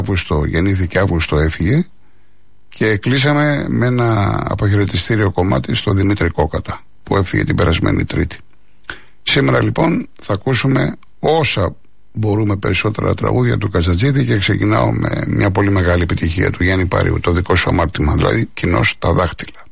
Αύγουστο γεννήθηκε, Αύγουστο έφυγε, και κλείσαμε με ένα αποχαιρετιστήριο κομμάτι στο Δημήτρη Κόκατα που έφυγε την περασμένη Τρίτη. Σήμερα λοιπόν θα ακούσουμε όσα μπορούμε περισσότερα τραγούδια του Καζατζίδη, και ξεκινάω με μια πολύ μεγάλη επιτυχία του Γιάννη Παρίου, το δικό σου αμάρτημα, δηλαδή Κοινός τα δάχτυλα.